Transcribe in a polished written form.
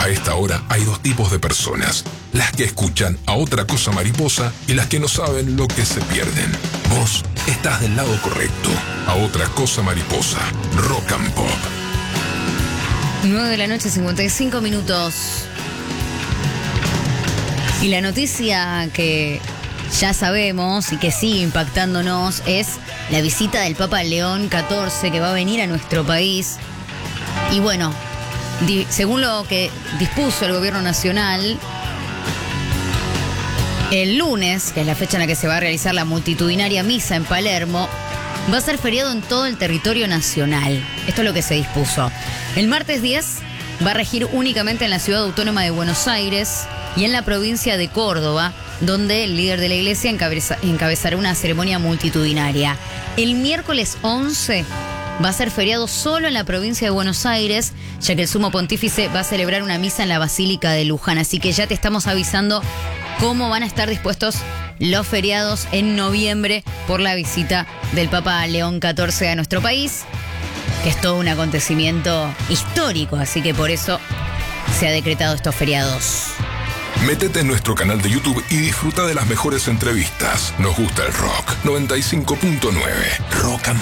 A esta hora hay dos tipos de personas: las que escuchan a Otra Cosa Mariposa y las que no saben lo que se pierden. Vos estás del lado correcto. A Otra Cosa Mariposa, Rock and Pop. 9 de la noche, 55 minutos. Y la noticia que ya sabemos y que sigue impactándonos es la visita del Papa León XIV, que va a venir a nuestro país. Y bueno, según lo que dispuso el gobierno nacional, el lunes, que es la fecha en la que se va a realizar la multitudinaria misa en Palermo, va a ser feriado en todo el territorio nacional. Esto es lo que se dispuso. El martes 10 va a regir únicamente en la ciudad autónoma de Buenos Aires y en la provincia de Córdoba, donde el líder de la iglesia encabezará una ceremonia multitudinaria. El miércoles 11 va a ser feriado solo en la provincia de Buenos Aires, ya que el sumo pontífice va a celebrar una misa en la Basílica de Luján. Así que ya te estamos avisando cómo van a estar dispuestos los feriados en noviembre por la visita del Papa León XIV a nuestro país, que es todo un acontecimiento histórico, así que por eso se ha decretado estos feriados. Métete en nuestro canal de YouTube y disfruta de las mejores entrevistas. Nos gusta el rock. 95.9 Rock and